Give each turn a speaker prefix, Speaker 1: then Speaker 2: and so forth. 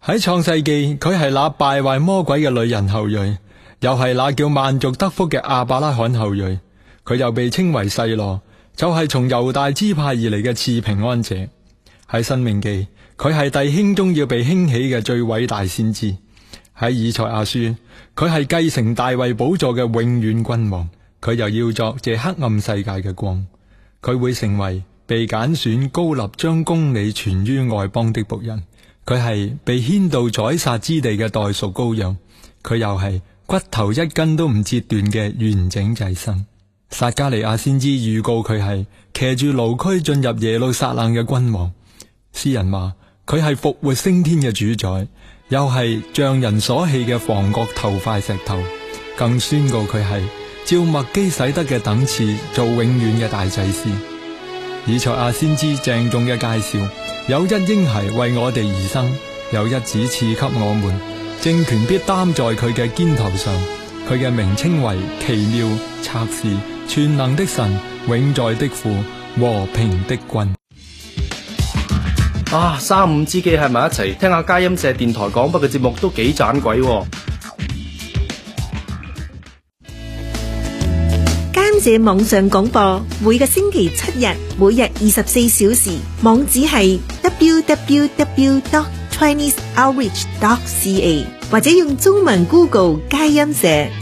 Speaker 1: 喺創世記，佢係那敗壞魔鬼嘅女人後裔，又係那叫萬族得福嘅亞伯拉罕後裔。佢又被稱為細羅，就係從猶大支派而嚟嘅賜平安者。喺申命記，佢係弟兄中要被興起嘅最偉大先知。喺以賽亞書，佢係繼承大衛寶座嘅永遠君王。佢又要作這黑暗世界嘅光。佢會成為被揀選高立將公理傳於外邦的僕人。佢係被牽到宰殺之地嘅代贖羔羊。佢又係骨頭一根都唔折斷嘅完整祭牲。撒迦利亞先知預告佢係騎住驢駒進入耶路撒冷嘅君王。詩人話佢係復活升天嘅主宰，又係匠人所棄嘅房角頭塊石頭。更宣告佢係照麥基洗德嘅等次做永遠嘅大祭司。以賽亞先知鄭重嘅介紹，有一嬰孩為我哋而生，有一子賜給我們，政權必擔在佢嘅肩頭上。佢嘅名稱為奇妙、策士、全能的神、永在的父、和平的君。
Speaker 2: 啊，三五知己喺埋一齊，聽下佳音社電台廣播嘅節目都幾盞鬼喎。
Speaker 3: 佳音社網上廣播，每個星期7日，每日24小時，網址係 www.chineseoutreach.ca， 或者用中文 Google 佳音社。